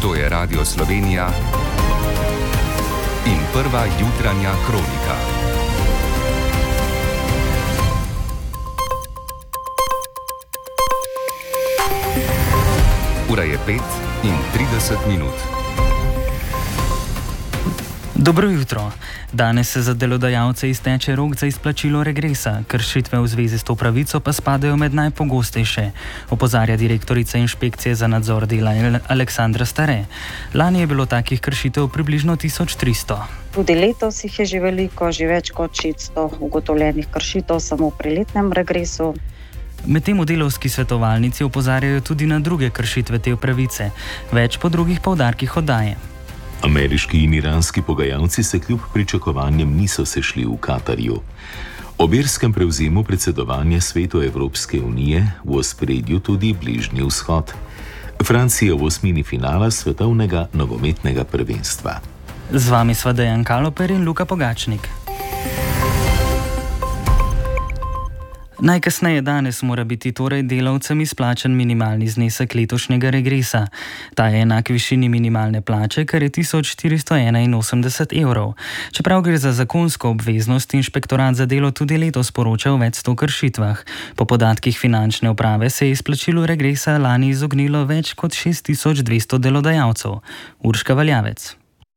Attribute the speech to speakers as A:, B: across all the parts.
A: To je Radio Slovenija in prva jutranja kronika. Ura je 5:30.
B: Dobro jutro. Danes se za delodajalce izteče rok za izplačilo regresa. Kršitve v zvezi s to pravico pa spadajo med najpogostejše, opozarja direktorica inšpekcije za nadzor dela Aleksandra Stare. Lani je bilo takih kršitev približno 1300.
C: Tudi letos jih je že veliko, že več kot 600 ugotovljenih kršitev samo pri letnem regresu.
B: Medtem v delovski svetovalnici opozarjajo tudi na druge kršitve te pravice. Več po drugih poudarkih oddaje.
D: Ameriški in iranski pogajalci se kljub pričakovanjem niso sešli v Katarju. Ob irskem prevzemu predsedovanja Svetu Evropske unije v ospredju tudi Bližnji vzhod. Francija v osmini finala svetovnega nogometnega prvenstva.
B: Z vami sva Dejan Kaloper in Luka Pogačnik. Najkasneje danes mora biti torej delavcem izplačan minimalni znesek letošnjega regresa. Ta je enak višini minimalne plače, kar je 1481 evrov. Čeprav gre za zakonsko obveznost, inšpektorat za delo tudi letos poroča o več 100 kršitvah. Po podatkih finančne uprave se je izplačilu regresa lani izognilo več kot 6200 delodajalcev. Urška Valjavec.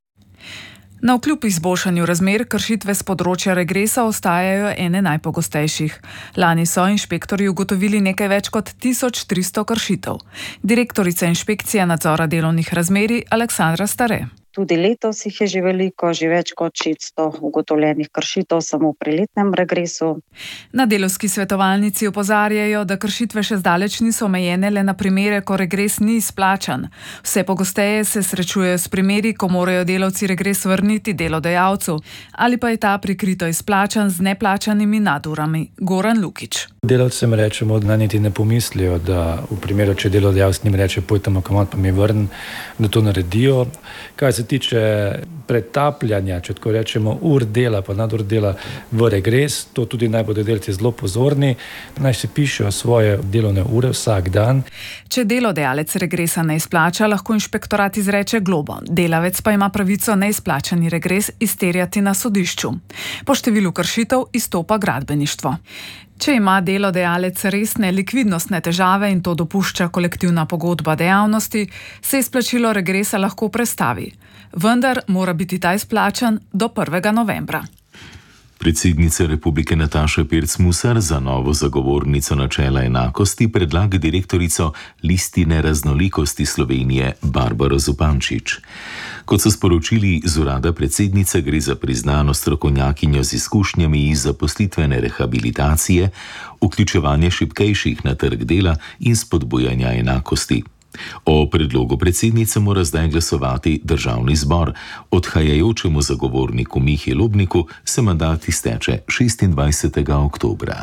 E: Navkljub izboljšanju razmer, kršitve s področja regresa ostajajo ene najpogostejših. Lani so inšpektorji ugotovili nekaj več kot 1300 kršitev. Direktorica inšpekcije nadzora delovnih razmerij Aleksandra Stare.
C: Tudi letos jih je že veliko, že več kot 600 ugotovljenih kršitev samo pri letnem regresu.
E: Na delovski svetovalnici opozarjajo, da kršitve še zdaleč niso omejene le na primere, ko regres ni izplačan. Vse pogosteje se srečujejo s primeri, ko morajo delavci regres vrniti delodajalcu, ali pa je ta prikrito izplačan z neplačanimi nadurami. Goran Lukič.
F: Delavcem rečemo, da niti ne pomislijo, da v primeru, če delodajalec njim reče, pojte kamot pa mi vrn, da to naredijo. Kaj se tiče pretapljanja, če tako rečemo, ur dela pa nadur dela v regres, to tudi naj bodo delavci zelo pozorni, naj si pišejo svoje delovne ure vsak dan.
E: Če delodajalec regresa ne izplača, lahko inšpektorat izreče globo. Delavec pa ima pravico neizplačani regres izterjati na sodišču. Po številu kršitev izstopa gradbeništvo. Če ima delodajalec resne likvidnostne težave in to dopušča kolektivna pogodba dejavnosti, se izplačilo regresa lahko prestavi. Vendar mora biti ta izplačan do 1. novembra.
D: Predsednica Republike Nataša Pirc Musar za novo zagovornico načela enakosti predlaga direktorico Listine raznolikosti Slovenije Barbaro Zupančič. Kot so sporočili z urada predsednice, gre za priznano strokovnjakinjo z izkušnjami iz zaposlitvene rehabilitacije, vključevanje šibkejših na trg dela in spodbujanja enakosti. O predlogu predsednice mora zdaj glasovati Državni zbor. Odhajajočemu zagovorniku Mihi Lobniku se mandat izteče 26. oktobra.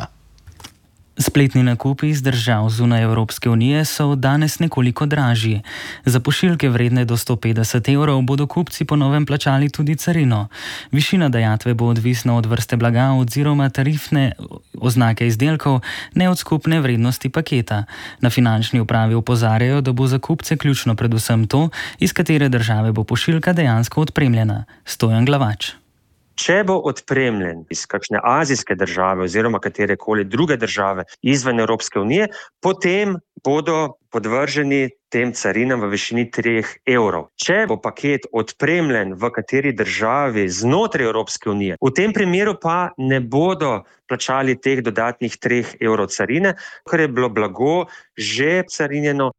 B: Spletni nakupi iz držav zunaj Evropske unije so danes nekoliko dražji. Za pošiljke vredne do 150 evrov bodo kupci po novem plačali tudi carino. Višina dajatve bo odvisna od vrste blaga oziroma tarifne oznake izdelkov, ne od skupne vrednosti paketa. Na finančni upravi opozarjajo, da bo za kupce ključno predvsem to, iz katere države bo pošiljka dejansko odpremljena. Stojan Glavač.
G: Če bo odpremljen iz kakšne azijske države oziroma katerekoli druge države izven Evropske unije, potem bodo podvrženi tem carinam v višini 3 evrov. Če bo paket odpremljen v kateri državi znotraj Evropske unije, v tem primeru pa ne bodo plačali teh dodatnih 3 evrov carine, ker je bilo blago že carinjeno.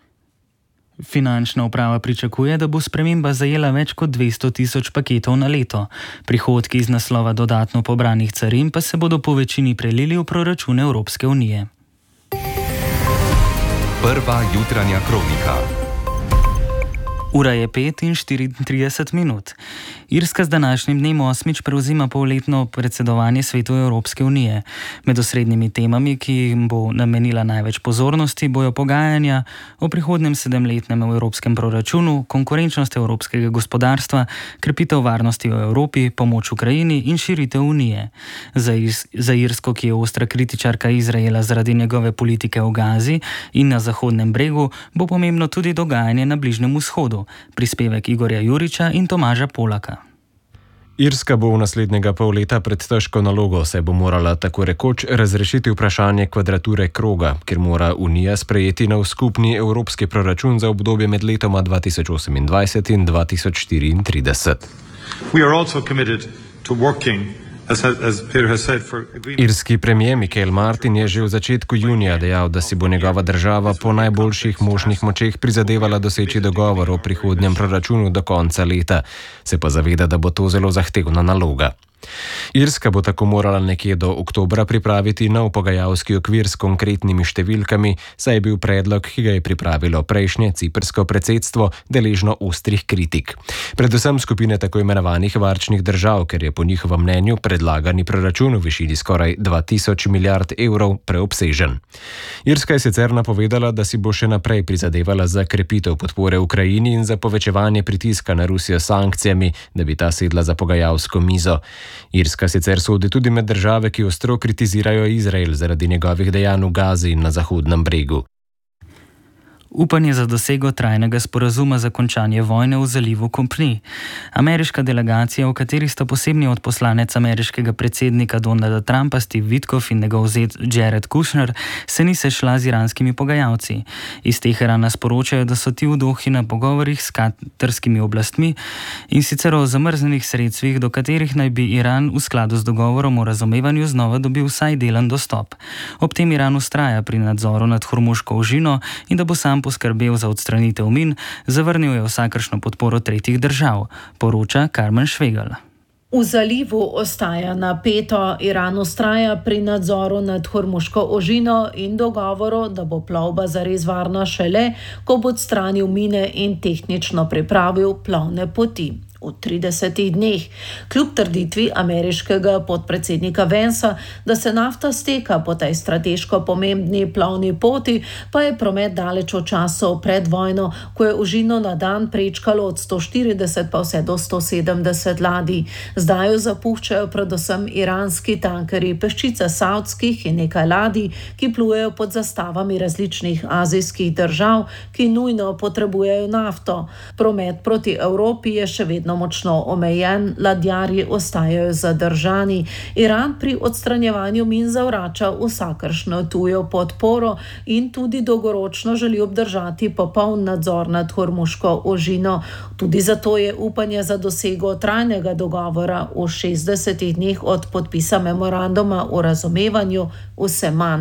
B: Finančna uprava pričakuje, da bo sprememba zajela več kot 200 tisoč paketov na leto. Prihodki iz naslova dodatno pobranih carin pa se bodo po večini prelili v proračun Evropske unije.
A: Prva jutranja kronika.
B: Ura je 5:34. Irska z današnjim dnem 8. prevzima polletno predsedovanje Svetu Evropske unije. Med osrednjimi temami, ki jim bo namenila največ pozornosti, bojo pogajanja o prihodnjem 7-letnem evropskem proračunu, konkurenčnost evropskega gospodarstva, krepitev varnosti v Evropi, pomoč Ukrajini in širitev unije. Za Irsko, ki je ostra kritičarka Izraela zaradi njegove politike v Gazi in na Zahodnem bregu, bo pomembno tudi dogajanje na Bližnjem vzhodu. zahodu. Prispevek Igorja Juriča in Tomaža Polaka.
H: Irska bo v naslednjega pol leta pred težko nalogo, saj bo morala tako rekoč razrešiti vprašanje kvadrature kroga, ker mora Unija sprejeti nov skupni evropski proračun za obdobje med letoma 2028 in 2034. Irski premijer Michael Martin je že v začetku junija dejal, da si bo njegova država po najboljših možnih močeh prizadevala doseči dogovor o prihodnjem proračunu do konca leta, se pa zaveda, da bo to zelo zahtevna naloga. Irska bo tako morala nekje do oktobra pripraviti nov pogajalski okvir s konkretnimi številkami, saj je bil predlog, ki ga je pripravilo prejšnje ciprsko predsedstvo, deležno ostrih kritik. Predvsem skupine tako imenovanih varčnih držav, ker je po njihovem mnenju predlagani proračun v višini skoraj 2000 milijard evrov preobsežen. Irska je sicer napovedala, da si bo še naprej prizadevala za krepitev podpore Ukrajini in za povečevanje pritiska na Rusijo s sankcijami, da bi ta sedla za pogajalsko mizo. Irska sicer sodi tudi med države, ki ostro kritizirajo Izrael zaradi njegovih dejanj v Gazi in na Zahodnem bregu.
B: Upanje za dosego trajnega sporazuma za končanje vojne v zalivu kopni. Ameriška delegacija, v kateri sta posebni odposlanec ameriškega predsednika Donalda Trumpa Steve Witkoff in njegov zet Jared Kushner, se ni sešla z iranskimi pogajalci. Iz Teherana sporočajo, da so ti v Dohi na pogovorih s katarskimi oblastmi in sicer o zamrznenih sredstvih, do katerih naj bi Iran v skladu z dogovorom o razumevanju znova dobil vsaj delen dostop. Ob tem Iran vztraja pri nadzoru nad Hormuško ožino in da bo sam poskrbel za odstranitev min, zavrnil je vsakršno podporo tretjih držav, poroča Karmen Švegal.
I: V zalivu ostaja napeto, Iran vztraja pri nadzoru nad Hormuško ožino in dogovoru, da bo plovba zares varna šele, ko bo odstranil mine in tehnično pripravil plovne poti. V 30 dneh. Kljub trditvi ameriškega podpredsednika Vansa, da se nafta steka po tej strateško pomembni plovni poti, pa je promet daleč od časov pred vojno, ko je ožino na dan prečkalo od 140 pa vse do 170 ladij. Zdaj jo zapuščajo predvsem iranski tankerji, peščica savdskih in nekaj ladij, ki plujejo pod zastavami različnih azijskih držav, ki nujno potrebujejo nafto. Promet proti Evropi je še vedno močno omejen, ladjarji ostajajo zadržani. Iran pri odstranjevanju min zavrača vsakršno tujo podporo in tudi dolgoročno želi obdržati popoln nadzor nad Hormuško ožino. Tudi zato je upanje za dosego trajnega dogovora v 60 dneh od podpisa memoranduma o razumevanju vse manj.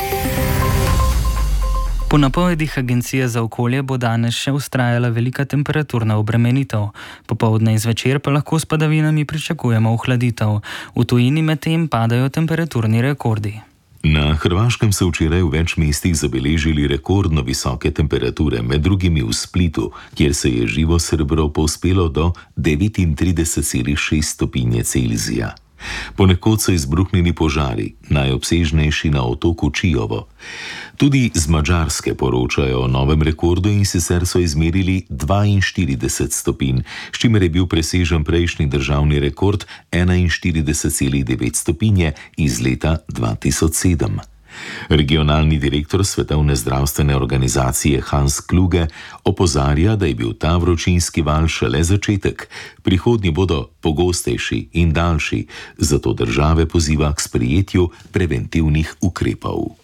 B: Po napovedih Agencije za okolje bo danes še vztrajala velika temperaturna obremenitev. Popoldne in zvečer pa lahko s padavinami pričakujemo ohladitev. V tujini medtem padajo temperaturni rekordi.
D: Na Hrvaškem so včeraj v več mestih zabeležili rekordno visoke temperature, med drugimi v Splitu, kjer se je živo srebro povzpelo do 39,6 stopinje Celzija. Ponekod so izbruhnili požari, najobsežnejši na otoku Čiovo. Tudi z Madžarske poročajo o novem rekordu in sicer so izmerili 42 stopinj, s čimer je bil presežen prejšnji državni rekord 41,9 stopinje iz leta 2007. Regionalni direktor Svetovne zdravstvene organizacije Hans Kluge opozarja, da je bil ta vročinski val šele začetek. Prihodnji bodo pogostejši in daljši, zato države poziva k sprejetju preventivnih ukrepov.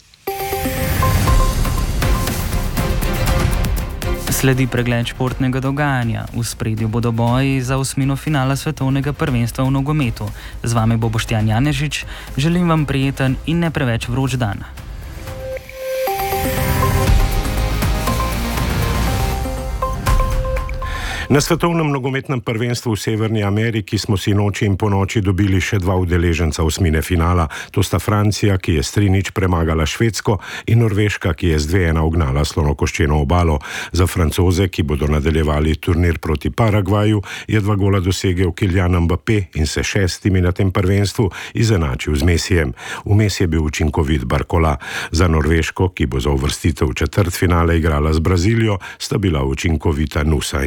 B: Sledi pregled športnega dogajanja. V spredju bodo boji za osmino finala svetovnega prvenstva v nogometu. Z vami bo Boštjan Janežič. Želim vam prijeten in ne preveč vroč dan.
J: Na svetovnem nogometnem prvenstvu v Severni Ameriki smo si noči in ponoči dobili še dva udeleženca osmine finala. To sta Francija, ki je s 3:0 premagala Švedsko, in Norveška, ki je z 2:1 ugnala Slonokoščeno obalo. Za Francoze, ki bodo nadaljevali turnir proti Paragvaju, je 2 gola dosegel Kylian Mbappé in se 6. na tem prvenstvu izenačil z Messijem. Vmes je bil učinkovit Barcola. Za Norveško, ki bo za uvrstitev v četrtfinale igrala z Brazilijo, sta bila učinkovita Nusa in Holland.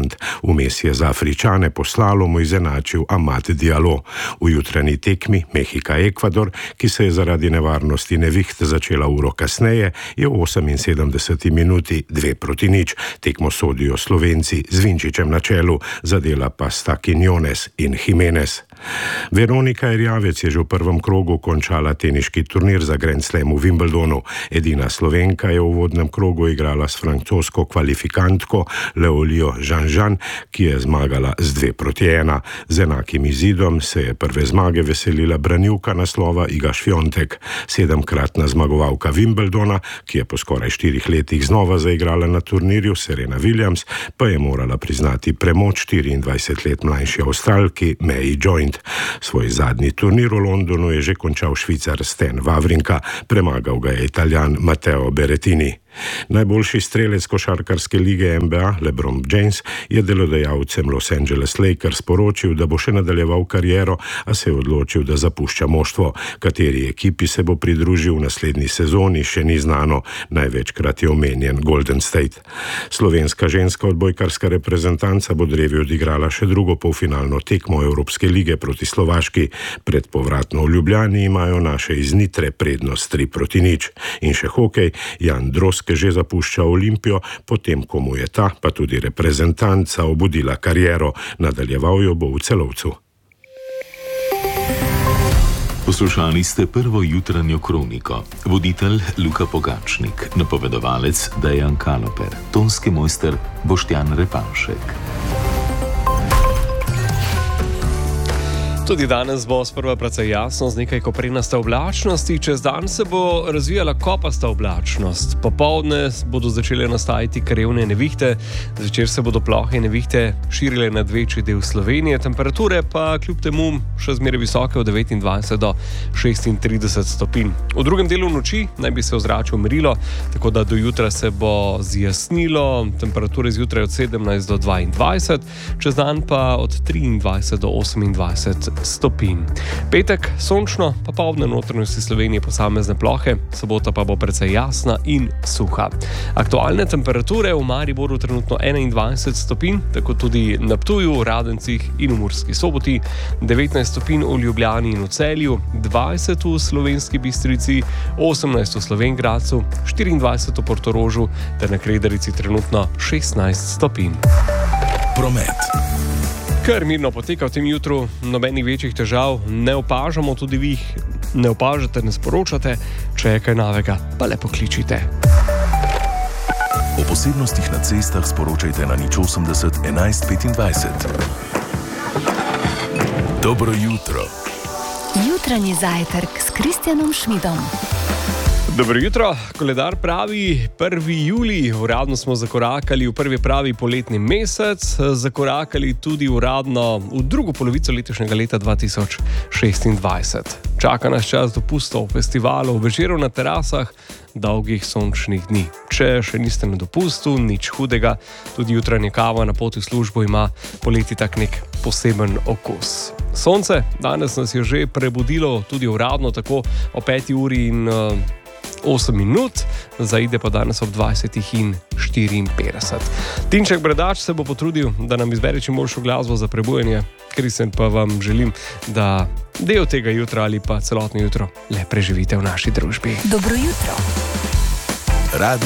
J: Haaland. Vmes je za Afričane po slalomu izenačil Amad Diallo. V jutranji tekmi Mehika-Ekvador, ki se je zaradi nevarnosti neviht začela uro kasneje, je v 78 minuti 2-0. Tekmo sodijo Slovenci z Vinčičem na čelu, zadela pa sta Quiñones in Jimenez. Veronika Erjavec je že v prvem krogu končala teniški turnir za Grand Slam v Wimbledonu. Edina Slovenka je v uvodnem krogu igrala s francosko kvalifikantko Leolio Jean-Jean, ki je zmagala z 2-1. Z enakim izidom se je prve zmage veselila branilka naslova Iga Swiatek. 7-kratna zmagovalka Wimbledona, ki je po skoraj 4 letih znova zaigrala na turnirju, Serena Williams, pa je morala priznati premoč 24 let mlajši Avstralki May Joint. Svoj zadnji turnir v Londonu je že končal Švicar Stan Wawrinka, premagal ga je Italijan Matteo Berrettini. Najboljši strelec košarkarske lige NBA LeBron James je delodajalcem Los Angeles Lakers sporočil, da bo še nadaljeval kariero, a se je odločil, da zapušča moštvo. Kateri ekipi se bo pridružil v naslednji sezoni, še ni znano. Največkrat je omenjen Golden State. Slovenska ženska odbojkarska reprezentanca bo drevi odigrala še drugo polfinalno tekmo Evropske lige proti Slovaški. Pred povratno v Ljubljani imajo naše iz Nitre prednost 3-0. In še hokej, Jan Drozg že zapušča Olimpijo, potem ko mu je ta, pa tudi reprezentanca, obudila kariero. Nadaljeval jo bo v Celovcu.
D: Poslušali ste prvo jutranjo kroniko. Voditelj Luka Pogačnik, napovedovalec Dejan Kaloper, tonski mojster Boštjan Repanšek.
K: Tudi danes bo sprva precej jasno z nekaj koprenaste oblačnosti, čez dan se bo razvijala kopasta oblačnost. Popoldne bodo začele nastajati krevne nevihte, zvečer se bodo plohe nevihte širile nad večji del Slovenije, temperature pa kljub temu še zmeraj visoke od 29 do 36 stopinj. V drugem delu noči naj bi se ozračje umirilo, tako da do jutra se bo zjasnilo, temperature zjutraj od 17 do 22, čez dan pa od 23 do 28 stopinj. Petek sončno, popoldne v notranjosti Slovenije posamezne plohe, sobota pa bo precej jasna in suha. Aktualne temperature v Mariboru trenutno 21 stopinj, tako tudi na Ptuju, Radencih in v Murski Soboti, 19 stopinj v Ljubljani in v Celju, 20 v Slovenski Bistrici, 18 v Slovenj Gradcu, 24 v Portorožu ter na Kredarici trenutno 16 stopinj.
L: Promet.
K: Kar mirno poteka v tem jutru, nobenih večjih težav ne opažamo, tudi vi jih ne opažate, ne sporočate. Če je kaj novega, pa le pokličite.
L: O posebnostih na cestah sporočajte na 080 11 25. Dobro jutro.
M: Jutranji zajtrk s Kristjanom Šmidom.
K: Dobro jutro, koledar pravi 1. julij, uradno smo zakorakali v prvi pravi poletni mesec, zakorakali tudi uradno v drugo polovico letošnjega leta 2026. Čaka nas čas dopustov, festivalov, večerov na terasah, dolgih sončnih dni. Če še niste na dopustu, nič hudega, tudi jutranja kava na poti v službo ima poleti tak nek poseben okus. Sonce danes nas je že prebudilo, tudi uradno, tako o 5 uri in 8 minut, zaide pa danes ob 20:54. Tinček Bredač se bo potrudil, da nam izbere čim boljšo glasbo za prebujanje, Kristjan pa vam želim, da del tega jutra ali pa celotno jutro le preživite v naši družbi.
M: Dobro jutro.
L: Radio